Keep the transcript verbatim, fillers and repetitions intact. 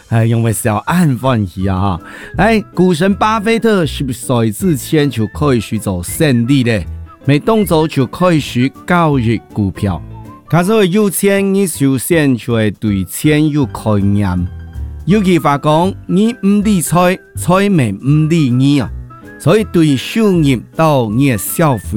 哎，因為小安歡喜啊！來，股神巴菲特十歲之前就開始做生意咧，沒動作就開始交易股票。假如有錢，你首先就會對錢有概念。有句話講，你唔理財，財咪唔理你啊！所以對收入到你嘅消費